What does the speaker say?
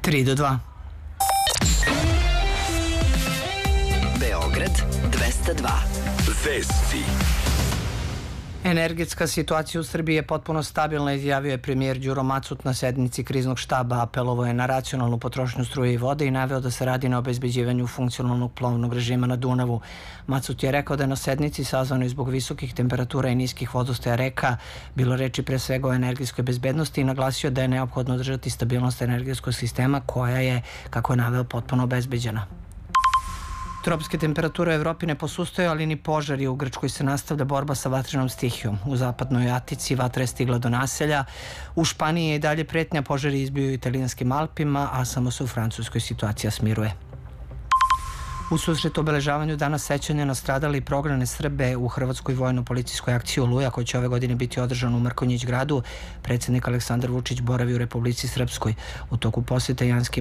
3-2. Beograd 202. Vesti. Energetska situacija u Srbiji je potpuno stabilna, izjavio je premijer Đuro Macut na sednici kriznog štaba. Apelovao je na racionalnu potrošnju struje i vode i naveo da se radi na obezbeđivanju funkcionalnog plovnog režima na Dunavu. Macut je rekao da je na sednici sazvanoj zbog visokih temperatura i niskih vodostaja reka bilo reči pre svega o energetskoj bezbednosti i naglasio da je neophodno održati stabilnost energetskog sistema koja je, kako je naveo, potpuno obezbeđena. Tropske temperature u Evropi ne posustaju, ali ni požari. U Grčkoj se nastavlja borba sa vatrenom stihijom. U zapadnoj Atici vatra je stigla do naselja. U Španiji je i dalje pretnja, požari izbiju u italijanskim Alpima, a samo se u Francuskoj situacija smiruje. U susret obeležavanju Dana sećanja na stradale i prognane Srbe u Hrvatskoj vojno-policijskoj akciji Oluja, koja će ove godine biti održana u Mrkonjić gradu, predsjednik Aleksandar Vučić boravi u Republici Srpskoj. U toku posjete Janskim